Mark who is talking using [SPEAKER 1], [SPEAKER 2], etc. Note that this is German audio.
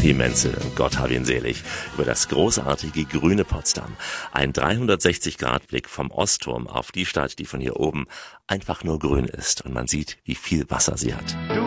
[SPEAKER 1] Michi Menzel, Gott hab ihn selig, über das großartige grüne Potsdam. Ein 360-Grad-Blick vom Ostturm auf die Stadt, die von hier oben einfach nur grün ist und man sieht, wie viel Wasser sie hat.